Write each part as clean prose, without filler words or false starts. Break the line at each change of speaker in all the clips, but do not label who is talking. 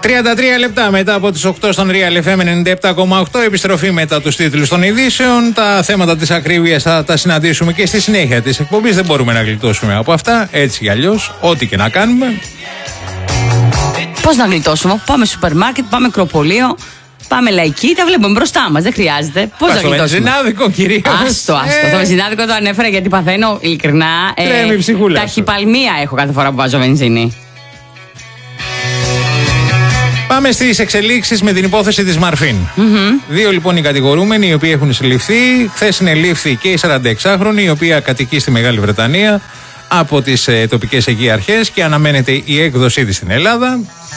33 λεπτά μετά από τις 8 στον Real FM 97,8. Επιστροφή μετά τους τίτλους των ειδήσεων. Τα θέματα της ακρίβειας θα τα συναντήσουμε και στη συνέχεια της εκπομπής. Δεν μπορούμε να γλιτώσουμε από αυτά, έτσι ή αλλιώς, ό,τι και να κάνουμε.
Πώς να γλιτώσουμε? Πάμε σούπερ μάρκετ, πάμε κροπολείο, πάμε λαϊκή, τα βλέπουμε μπροστά μας. Δεν χρειάζεται. Πώς να γλιτώσουμε?
Το βενζινάδικο κυρίως.
Άστο. Το βενζινάδικο το ανέφερα γιατί παθαίνω ειλικρινά. Ταχυπαλμία έχω κάθε φορά που βάζω βενζίνη.
Πάμε στις εξελίξεις με την υπόθεση της Μαρφίν. Δύο λοιπόν οι κατηγορούμενοι οι οποίοι έχουν συλληφθεί. Χθες συνελήφθη και η 46χρονη η οποία κατοικεί στη Μεγάλη Βρετανία από τις τοπικές εκεί αρχές και αναμένεται η έκδοσή της στην Ελλάδα.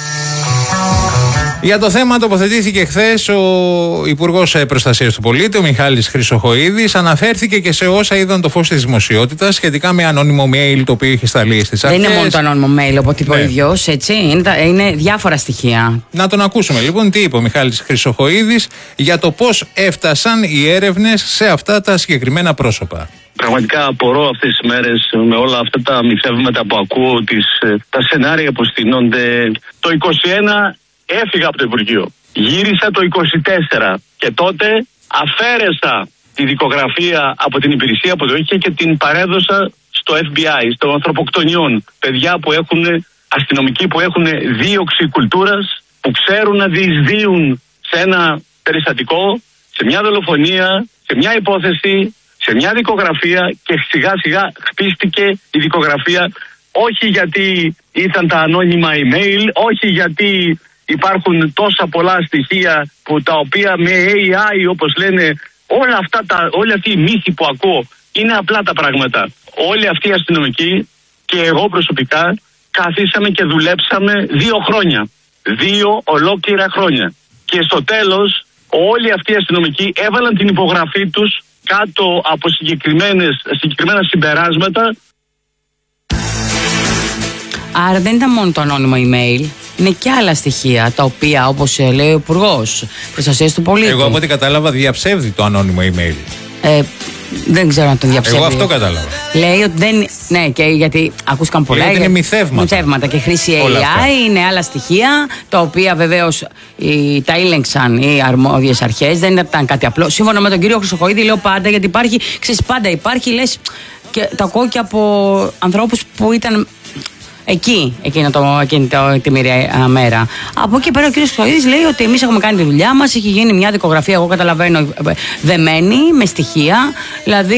Για το θέμα τοποθετήθηκε χθες ο Υπουργός Προστασίας του Πολίτη, ο Μιχάλης Χρυσοχοΐδης. Αναφέρθηκε και σε όσα είδαν το φως της δημοσιότητας σχετικά με ανώνυμο mail το οποίο είχε σταλεί στις αρχές.
Δεν είναι μόνο το ανώνυμο mail, όπως είπε ο ίδιος, έτσι. Είναι διάφορα στοιχεία.
Να τον ακούσουμε λοιπόν τι είπε ο Μιχάλης Χρυσοχοΐδης για το πώς έφτασαν οι έρευνες σε αυτά τα συγκεκριμένα πρόσωπα.
Πραγματικά απορώ αυτές τις μέρες με όλα αυτά τα μυθεύματα που ακούω, τα σενάρια που στείνονται. Το 21 έφυγα από το Υπουργείο. Γύρισα το 24 και τότε αφαίρεσα τη δικογραφία από την υπηρεσία που το είχε και την παρέδωσα στο FBI, στο ανθρωποκτονιών. Παιδιά που έχουν, αστυνομικοί που έχουν δίωξη κουλτούρας, που ξέρουν να διεισδύουν σε ένα περιστατικό, σε μια δολοφονία, σε μια υπόθεση, σε μια δικογραφία και σιγά σιγά χτίστηκε η δικογραφία, όχι γιατί ήταν τα ανώνυμα email, όχι γιατί υπάρχουν τόσα πολλά στοιχεία που τα οποία με AI όπως λένε, όλοι αυτοί οι μύθοι που ακούω είναι απλά τα πράγματα. Όλοι αυτοί οι αστυνομικοί και εγώ προσωπικά καθίσαμε και δουλέψαμε 2 χρόνια. 2 ολόκληρα χρόνια. Και στο τέλος όλοι αυτοί οι αστυνομικοί έβαλαν την υπογραφή τους κάτω από συγκεκριμένα συμπεράσματα.
Άρα δεν ήταν μόνο το ανώνυμο email. Είναι και άλλα στοιχεία τα οποία, όπως λέει ο Υπουργός Προστασίας του Πολίτη.
Εγώ από ό,τι κατάλαβα διαψεύδει το ανώνυμο email.
Δεν ξέρω αν τον διαψεύδει.
Εγώ αυτό κατάλαβα.
Λέει ότι δεν. Ναι, και γιατί ακούστηκαν πολλά.
Είναι μυθεύματα.
Και χρήση AI είναι άλλα στοιχεία τα οποία βεβαίως τα ήλεγξαν οι αρμόδιες αρχές. Δεν ήταν κάτι απλό. Σύμφωνα με τον κύριο Χρυσοχοΐδη, λέω πάντα γιατί υπάρχει. Ξέρεις, πάντα υπάρχει, λες. Και το ακούω και από ανθρώπους που ήταν εκεί, εκείνη τη μοιραία μέρα. Από εκεί πέρα ο κύριος Χρυσοχοΐδης λέει ότι εμείς έχουμε κάνει τη δουλειά μας, έχει γίνει μια δικογραφία, εγώ καταλαβαίνω, δεμένη, με στοιχεία. Δηλαδή,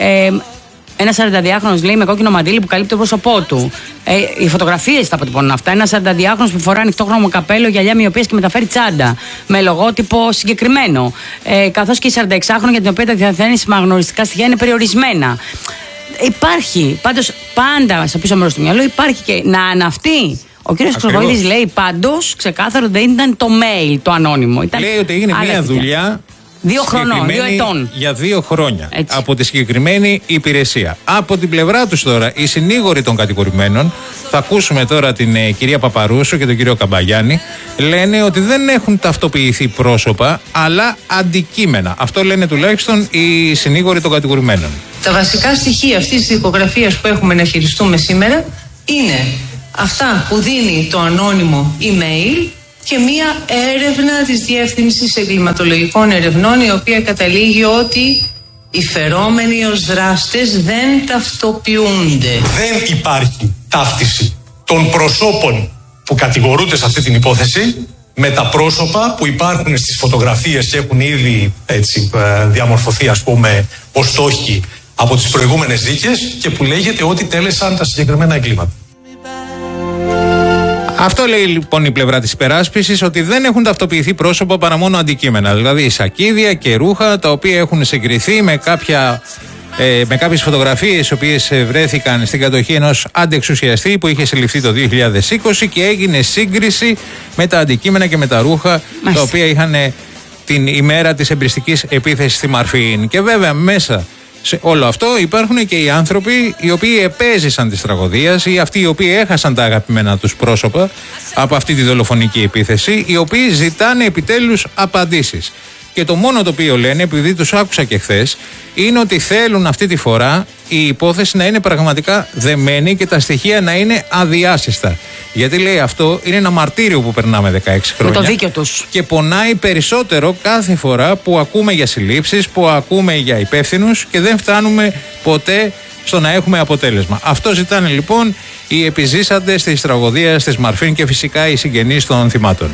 ένα 42χρονος λέει με κόκκινο μαντίλι που καλύπτει το πρόσωπό του. Οι φωτογραφίες θα αποτυπώνουν αυτά. Ένα 42χρονος που φορά ανοιχτόχρωμο καπέλο, γυαλιά μοιοπίας και μεταφέρει τσάντα. Με λογότυπο συγκεκριμένο. Καθώς και η 46χρονη για την οποία τα διαθέσιμα γνωριστικά στοιχεία είναι περιορισμένα. Υπάρχει, πάντως πάντα στο πίσω μέρος του μυαλού υπάρχει και να αναυτεί. Ο κύριος Χρυσοχοΐδης λέει πάντως ξεκάθαρο δεν ήταν το mail, το ανώνυμο.
Λέει ότι έγινε μια δουλειά
2 χρονών, 2 ετών.
Για 2 χρόνια. Έτσι. Από τη συγκεκριμένη υπηρεσία. Από την πλευρά τους τώρα, οι συνήγοροι των κατηγορουμένων, θα ακούσουμε τώρα την κυρία Παπαρούσου και τον κύριο Καμπαγιάννη, λένε ότι δεν έχουν ταυτοποιηθεί πρόσωπα, αλλά αντικείμενα. Αυτό λένε τουλάχιστον οι συνήγοροι των κατηγορουμένων.
Τα βασικά στοιχεία αυτής της δικογραφίας που έχουμε να χειριστούμε σήμερα είναι αυτά που δίνει το ανώνυμο email και μία έρευνα της Διεύθυνσης Εγκληματολογικών Ερευνών, η οποία καταλήγει ότι οι φερόμενοι ως δράστες δεν ταυτοποιούνται.
Δεν υπάρχει ταύτιση των προσώπων που κατηγορούνται σε αυτή την υπόθεση με τα πρόσωπα που υπάρχουν στις φωτογραφίες και έχουν ήδη διαμορφωθεί, ας πούμε, ως στόχοι από τις προηγούμενες δίκες και που λέγεται ότι τέλεσαν τα συγκεκριμένα εγκλήματα.
Αυτό λέει λοιπόν η πλευρά της υπεράσπισης, ότι δεν έχουν ταυτοποιηθεί πρόσωπα παρά μόνο αντικείμενα. Δηλαδή σακίδια και ρούχα τα οποία έχουν συγκριθεί με κάποιες φωτογραφίες οι οποίες βρέθηκαν στην κατοχή ενός αντεξουσιαστή που είχε συλληφθεί το 2020 και έγινε σύγκριση με τα αντικείμενα και με τα ρούχα τα οποία είχαν την ημέρα της εμπριστικής επίθεσης στη Μαρφίν. Και βέβαια μέσα σε όλο αυτό υπάρχουν και οι άνθρωποι οι οποίοι επέζησαν της τραγωδίας ή αυτοί οι οποίοι έχασαν τα αγαπημένα τους πρόσωπα από αυτή τη δολοφονική επίθεση, οι οποίοι ζητάνε επιτέλους απαντήσεις. Και το μόνο το οποίο λένε, επειδή τους άκουσα και χθες, είναι ότι θέλουν αυτή τη φορά η υπόθεση να είναι πραγματικά δεμένη και τα στοιχεία να είναι αδιάσυστα. Γιατί λέει αυτό είναι ένα μαρτύριο που περνάμε 16 χρόνια.
Με το δίκιο τους.
Και πονάει περισσότερο κάθε φορά που ακούμε για συλλήψεις, που ακούμε για υπεύθυνους και δεν φτάνουμε ποτέ στο να έχουμε αποτέλεσμα. Αυτό ζητάνε λοιπόν οι επιζήσαντες της τραγωδίας της Μαρφίν και φυσικά οι συγγενείς των θυμάτων.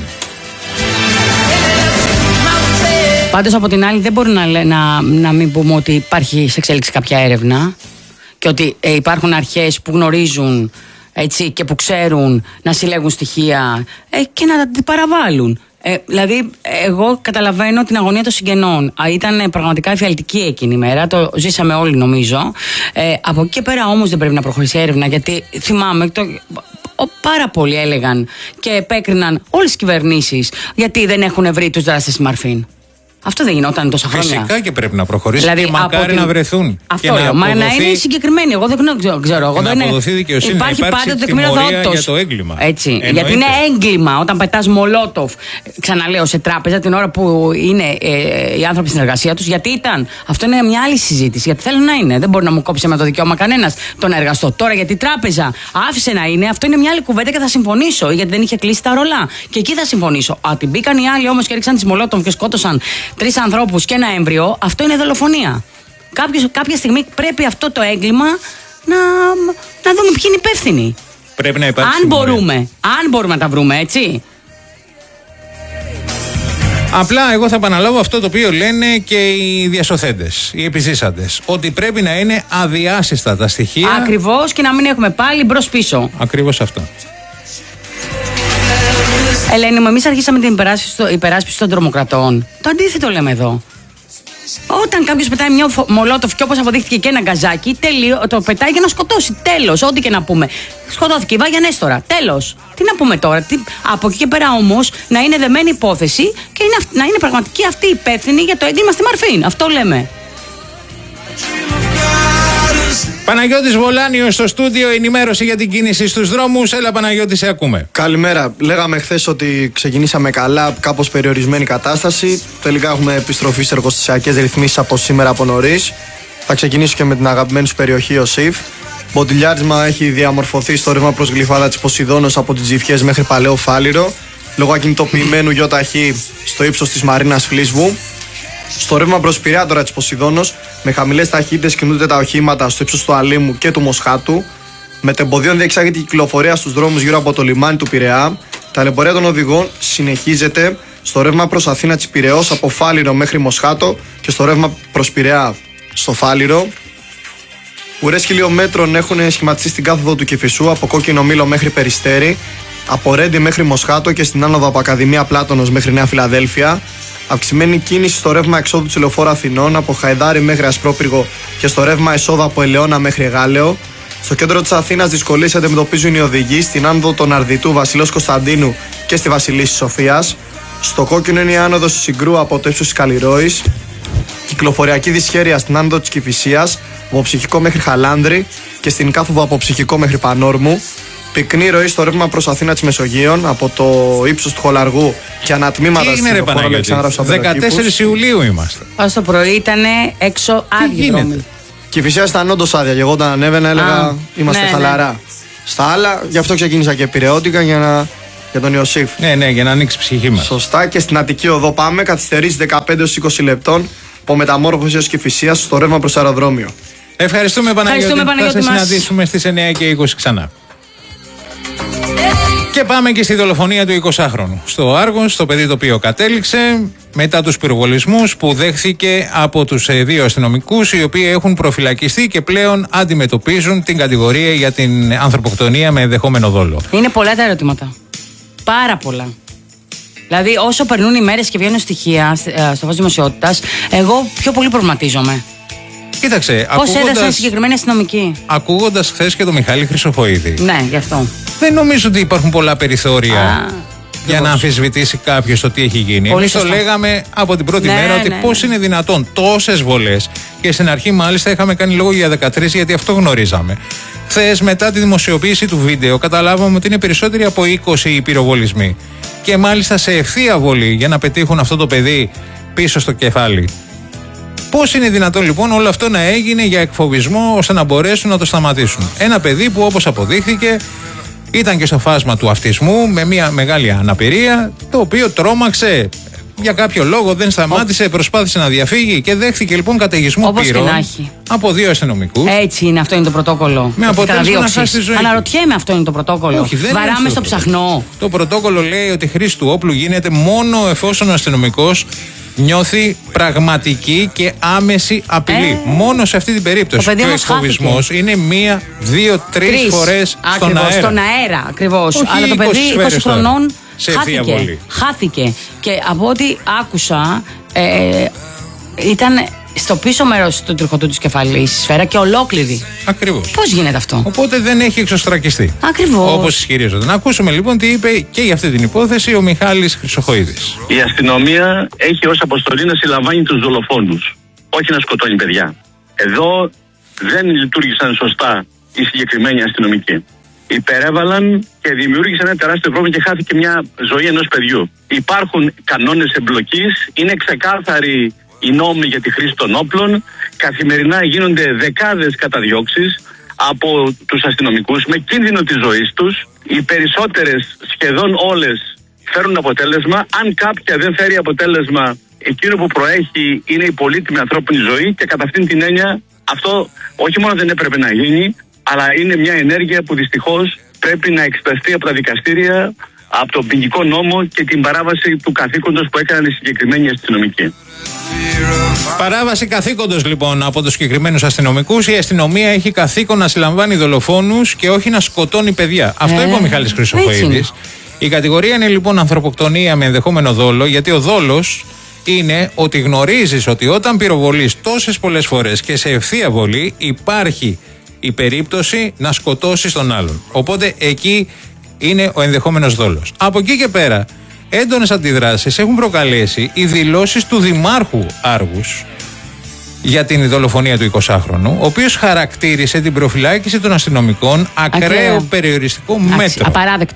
Πάντως από την άλλη δεν μπορούμε να μην πούμε ότι υπάρχει σε εξέλιξη κάποια έρευνα και ότι υπάρχουν αρχές που γνωρίζουν, έτσι, και που ξέρουν να συλλέγουν στοιχεία και να τα παραβάλουν. Δηλαδή, εγώ καταλαβαίνω την αγωνία των συγγενών. Ήταν πραγματικά εφιαλτική εκείνη η μέρα. Το ζήσαμε όλοι, νομίζω. Από εκεί και πέρα όμως δεν πρέπει να προχωρήσει η έρευνα, γιατί θυμάμαι πάρα πολλοί έλεγαν και επέκριναν όλες τις κυβερνήσεις γιατί δεν έχουν βρει τους δράστες στη Μαρφίν. Αυτό δεν γινόταν τόσα χρόνια.
Φυσικά και πρέπει να προχωρήσει, δηλαδή, και μακάρι να βρεθούν.
Αυτό,
και
να είναι συγκεκριμένοι. Εγώ δεν ξέρω.
Και να αποδοθεί δικαιοσύνη.
Υπάρχει πάντα το τεκμήριο
για το έγκλημα.
Έτσι. Γιατί είναι έγκλημα όταν πετάς μολότοφ, ξαναλέω, σε τράπεζα την ώρα που είναι οι άνθρωποι στην εργασία τους. Γιατί ήταν. Αυτό είναι μια άλλη συζήτηση. Γιατί θέλω να είναι. Δεν μπορεί να μου κόψει με το δικαίωμα κανένας το να εργαστώ. Τώρα γιατί η τράπεζα άφησε να είναι, αυτό είναι μια άλλη κουβέντα και θα συμφωνήσω. Γιατί δεν είχε κλείσει τα ρολά. Και εκεί θα συμφωνήσω. Ότι μπήκαν οι άλλοι όμως και έριξαν τις μολότοφ και σκότωσαν 3 ανθρώπους και ένα έμβριο, αυτό είναι δολοφονία. Κάποια στιγμή πρέπει αυτό το έγκλημα να δούμε ποιοι είναι υπεύθυνοι.
Πρέπει να υπάρξει.
Αν μπορούμε να τα βρούμε, έτσι.
Απλά εγώ θα επαναλάβω αυτό το οποίο λένε και οι διασωθέντες, οι επιζήσαντες. Ότι πρέπει να είναι αδιάσυστα τα στοιχεία.
Ακριβώς, και να μην έχουμε πάλι μπρος-πίσω.
Ακριβώς αυτό.
Ελένη μου, εμείς αρχίσαμε την υπεράσπιση των τρομοκρατών. Το αντίθετο λέμε εδώ. Όταν κάποιος πετάει μια μολότοφ και όπως αποδείχθηκε και ένα γκαζάκι, το πετάει για να σκοτώσει. Τέλος, ό,τι και να πούμε. Σκοτώθηκε η Βάγια Νέστορα. Τέλος. Τι να πούμε τώρα. Από εκεί και πέρα όμως να είναι δεμένη υπόθεση και να είναι πραγματική αυτή υπεύθυνη για το έγκλημα στη Μαρφίν. Αυτό λέμε.
Παναγιώτης Βολάνιος στο στούντιο, ενημέρωση για την κίνηση στους δρόμους. Έλα Παναγιώτη, σε ακούμε.
Καλημέρα. Λέγαμε χθες ότι ξεκινήσαμε καλά, κάπως περιορισμένη κατάσταση. Τελικά έχουμε επιστροφή σε εργοστασιακές ρυθμίσεις από σήμερα από νωρίς. Θα ξεκινήσω και με την αγαπημένη σου περιοχή, ο ΣΥΦ. Μποτιλιάρισμα έχει διαμορφωθεί στο ρεύμα προς Γλυφάδα της Ποσειδώνος από τις Τζιφιές μέχρι Παλαιό Φάληρο, λόγω ακινητοποιημένου ΙΧ στο ύψος της Μαρίνας Φλίσβου. Στο ρεύμα προς Πειραιά τώρα της Ποσειδώνος, με χαμηλές ταχύτητες κινούνται τα οχήματα στο ύψος του Αλήμου και του Μοσχάτου. Με τεμποδίων διεξάγεται η κυκλοφορία στους δρόμους γύρω από το λιμάνι του Πειραιά. Τα λεωφορεία των οδηγών συνεχίζεται στο ρεύμα προς Αθήνα της Πειραιώς από Φάληρο μέχρι Μοσχάτο και στο ρεύμα προς Πειραιά στο Φάληρο. Ουρές χιλιόμετρων έχουν σχηματιστεί στην κάθοδο του Κηφισού από Κόκκινο Μήλο μέχρι Περιστέρι, από Ρέντι μέχρι Μοσχάτο και στην άνοδο από Ακαδημία Πλάτωνος μέχρι Νέα Φιλαδέλφια. Αυξημένη κίνηση στο ρεύμα εξόδου του Λεωφόρου Αθηνών από Χαϊδάρι μέχρι Ασπρόπυργο και στο ρεύμα εσόδου από Ελαιώνα μέχρι Εγάλεο. Στο κέντρο της Αθήνας δυσκολίες αντιμετωπίζουν οι οδηγοί στην άνοδο των Αρδιτού Βασιλέως Κωνσταντίνου και στη Βασιλίσσης Σοφίας. Στο κόκκινο είναι η άνοδος του Συγκρού από το ύψος της Καλλιρόης. Κυκλοφοριακή δυσχέρεια στην άνοδο της Κηφισίας από Ψυχικό μέχρι Χαλάνδρη και στην κάθοδο από Ψυχικό μέχρι Πανόρμου. Πυκνή ροή στο ρεύμα προς Αθήνα της Μεσογείων από το ύψος του Χολαργού και ανατμήματα στην Λεωφόρο Αλεξάνδρου.
14 Ιουλίου είμαστε.
Ως το πρωί ήταν έξω άδειοι δρόμοι.
Κηφισίας ήταν όντως άδεια και εγώ όταν ανέβαινα έλεγα είμαστε χαλαρά. Στα άλλα, γι' αυτό ξεκίνησα και πειραιώτικα για τον Ιωσήφ.
Ναι, για να ανοίξει ψυχή μας.
Σωστά, και στην Αττική Οδό πάμε, καθυστερήσει 15-20 λεπτών από Μεταμόρφωση έως Κηφισίας στο ρεύμα προς αεροδρόμιο.
Ευχαριστούμε Παναγιώτη. Θα σε συναντήσουμε στις 9:20 ξανά. Και πάμε και στη δολοφονία του 20χρονου. Στο Άργος, το παιδί το οποίο κατέληξε μετά τους πυροβολισμούς που δέχθηκε από τους 2 αστυνομικούς, οι οποίοι έχουν προφυλακιστεί και πλέον αντιμετωπίζουν την κατηγορία για την ανθρωποκτονία με ενδεχόμενο δόλο.
Είναι πολλά τα ερωτήματα. Πάρα πολλά. Δηλαδή, όσο περνούν οι μέρες και βγαίνουν στοιχεία στο φως δημοσιότητας, εγώ πιο πολύ προβληματίζομαι.
Κοίταξε,
πώς έδρασαν συγκεκριμένοι αστυνομικοί.
Ακούγοντας χθες και τον Μιχάλη Χρυσοχοΐδη.
Ναι, γι' αυτό.
Δεν νομίζω ότι υπάρχουν πολλά περιθώρια για να αμφισβητήσει κάποιος το τι έχει γίνει. Εμείς το λέγαμε από την πρώτη μέρα ότι πώς είναι δυνατόν τόσες βολές. Και στην αρχή, μάλιστα, είχαμε κάνει λόγο για 13, γιατί αυτό γνωρίζαμε. Χθες, μετά τη δημοσιοποίηση του βίντεο, καταλάβαμε ότι είναι περισσότεροι από 20 οι πυροβολισμοί. Και μάλιστα σε ευθεία βολή για να πετύχουν αυτό το παιδί πίσω στο κεφάλι. Πώς είναι δυνατόν λοιπόν όλο αυτό να έγινε για εκφοβισμό ώστε να μπορέσουν να το σταματήσουν? Ένα παιδί που, όπως αποδείχθηκε, ήταν και στο φάσμα του αυτισμού με μια μεγάλη αναπηρία, το οποίο τρόμαξε για κάποιο λόγο, δεν σταμάτησε, προσπάθησε να διαφύγει και δέχθηκε λοιπόν καταιγισμό πυρών από 2 αστυνομικούς.
Έτσι είναι, αυτό είναι το πρωτόκολλο.
Με αποτέλεσμα να χάσει τη ζωή.
Αναρωτιέμαι, αυτό είναι το πρωτόκολλο.
Όχι, δεν
βαράμε
είναι
στο ψαχνό.
Το πρωτόκολλο λέει ότι η χρήση του όπλου γίνεται μόνο εφόσον ο αστυνομικός νιώθει πραγματική και άμεση απειλή. Μόνο σε αυτή την περίπτωση. Και ο εκφοβισμός είναι 1, 2, 3 φορές στον αέρα.
Στον αέρα, ακριβώς. Αλλά το παιδί 20 χρονών χάθηκε. Και από ό,τι άκουσα, ήταν στο πίσω μέρος του τριχωτού της κεφαλής σφαίρα και ολόκληρη.
Ακριβώς.
Πώς γίνεται αυτό?
Οπότε δεν έχει εξωστρακιστεί.
Ακριβώς.
Όπως ισχυρίζονται. Να ακούσουμε λοιπόν τι είπε και για αυτή την υπόθεση ο Μιχάλης Χρυσοχοΐδης.
Η αστυνομία έχει ως αποστολή να συλλαμβάνει τους δολοφόνους, όχι να σκοτώνει παιδιά. Εδώ δεν λειτουργήσαν σωστά οι συγκεκριμένοι αστυνομικοί. Υπερέβαλαν και δημιούργησαν ένα τεράστιο πρόβλημα και χάθηκε μια ζωή ενός παιδιού. Υπάρχουν κανόνες εμπλοκής, είναι ξεκάθαροι οι νόμοι για τη χρήση των όπλων. Καθημερινά γίνονται δεκάδες καταδιώξεις από τους αστυνομικούς με κίνδυνο της ζωής τους. Οι περισσότερες, σχεδόν όλες, φέρουν αποτέλεσμα. Αν κάποια δεν φέρει αποτέλεσμα, εκείνο που προέχει είναι η πολύτιμη ανθρώπινη ζωή και κατά αυτήν την έννοια αυτό όχι μόνο δεν έπρεπε να γίνει, αλλά είναι μια ενέργεια που δυστυχώς πρέπει να εξεταστεί από τα δικαστήρια, από τον ποινικό νόμο και την παράβαση του καθήκοντος που έκαναν οι συγκεκριμένοι αστυνομικοί.
Παράβαση καθήκοντος λοιπόν από τους συγκεκριμένους αστυνομικούς. Η αστυνομία έχει καθήκον να συλλαμβάνει δολοφόνους και όχι να σκοτώνει παιδιά. Αυτό είπε ο Μιχάλης Χρυσοχοΐδης. Η κατηγορία είναι λοιπόν ανθρωποκτονία με ενδεχόμενο δόλο, γιατί ο δόλος είναι ότι γνωρίζεις ότι όταν πυροβολείς τόσες πολλές φορές και σε ευθεία βολή υπάρχει η περίπτωση να σκοτώσεις τον άλλον. Οπότε εκεί είναι ο ενδεχόμενος δόλος. Από εκεί και πέρα, έντονες αντιδράσεις έχουν προκαλέσει οι δηλώσεις του Δημάρχου Άργους για την δολοφονία του 20χρονου, ο οποίος χαρακτήρισε την προφυλάκηση των αστυνομικών ακραίο περιοριστικό μέτρο.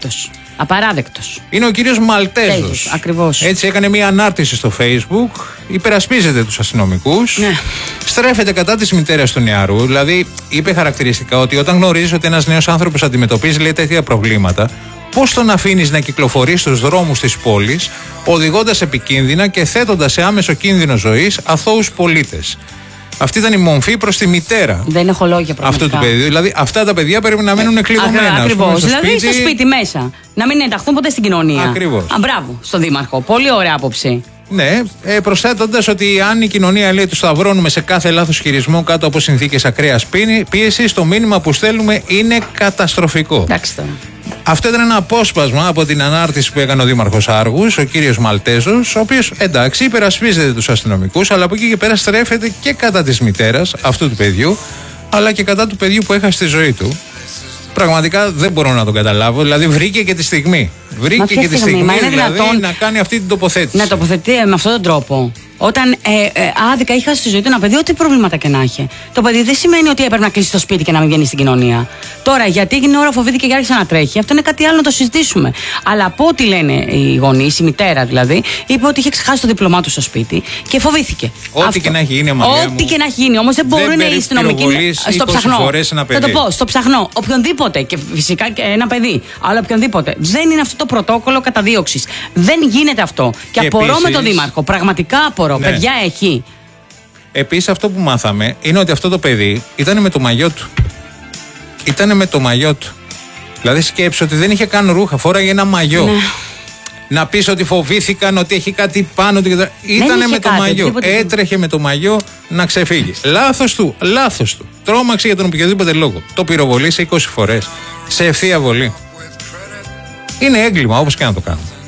Απαράδεκτος.
Είναι ο κύριος Μαλτέζος.
Ακριβώς.
Έτσι έκανε μια ανάρτηση στο Facebook, υπερασπίζεται τους αστυνομικούς, στρέφεται κατά της μητέρας του νεαρού, δηλαδή είπε χαρακτηριστικά ότι όταν γνωρίζεις ότι ένας νέος άνθρωπος αντιμετωπίζει λέει τέτοια προβλήματα, πώς τον αφήνεις να κυκλοφορεί στους δρόμους της πόλης, οδηγώντας επικίνδυνα και θέτοντας σε άμεσο κίνδυνο ζωής αθώους πολίτες. Αυτή ήταν η μομφή προς τη μητέρα.
Δεν έχω λόγια πραγματικά.
Αυτού του παιδιού. Δηλαδή, αυτά τα παιδιά πρέπει να μένουν εκλεγμένα.
Ακριβώς. Δηλαδή, στο σπίτι μέσα. Να μην ενταχθούν ποτέ στην κοινωνία.
Ακριβώς.
Μπράβο στον Δήμαρχο. Πολύ ωραία άποψη.
Ναι, προσθέτοντας ότι αν η κοινωνία λέει του σταυρώνουμε σε κάθε λάθος χειρισμό κάτω από συνθήκες ακραίας πίεσης, το μήνυμα που στέλνουμε είναι καταστροφικό.
Εντάξει τώρα.
Αυτό ήταν ένα απόσπασμα από την ανάρτηση που έκανε ο Δήμαρχος Άργους, ο κύριος Μαλτέζος, ο οποίος εντάξει υπερασπίζεται τους αστυνομικούς, αλλά από εκεί και πέρα στρέφεται και κατά της μητέρας αυτού του παιδιού, αλλά και κατά του παιδιού που έχασε τη ζωή του. Πραγματικά δεν μπορώ να τον καταλάβω. Δηλαδή βρήκε και τη στιγμή. Βρήκε και τη στιγμή δηλαδή, να κάνει αυτή την τοποθέτηση.
Να τοποθετεί με αυτόν τον τρόπο. Όταν άδικα είχα στη ζωή του ένα παιδί, ό,τι προβλήματα και να είχε. Το παιδί δεν σημαίνει ότι έπρεπε να κλείσει το σπίτι και να μην βγαίνει στην κοινωνία. Τώρα, γιατί εκείνη την ώρα φοβήθηκε και άρχισε να τρέχει, αυτό είναι κάτι άλλο να το συζητήσουμε. Αλλά από ό,τι λένε οι γονείς, η μητέρα δηλαδή, είπε ότι είχε ξεχάσει το δίπλωμά του στο σπίτι και φοβήθηκε.
Ό,τι και να έχει γίνει, Αμαλία μου.
Ό,τι και να έχει γίνει. Όμως δεν μπορούν οι αστυνομικοί. Στο ψαχνό. Θα το πω, στο ψαχνό. Οποιονδήποτε, και φυσικά και ένα παιδί, αλλά οποιονδήποτε. Δεν είναι αυτό το πρωτόκολλο καταδίωξης. Δεν γίνεται αυτό. Και απορώ επίσης, με τον Δήμαρχο. Πραγματικά απορώ. Ναι. Παιδιά έχει.
Επίσης αυτό που μάθαμε είναι ότι αυτό το παιδί ήταν με το μαγιό του. Ήτανε με το μαγιό του. Δηλαδή σκέψου ότι δεν είχε καν ρούχα, φόραγε ένα μαγιό. Ναι. Να πεις ότι φοβήθηκαν ότι έχει κάτι πάνω του. Ήτανε με το μαγιό. Έτρεχε με το μαγιό να ξεφύγει. Λάθος του. Λάθος του. Τρόμαξε για τον οποιοδήποτε λόγο. Το πυροβολεί σε 20 φορές. Σε ευθεία βολή. Είναι έγκλημα όπως και να το κάνουμε.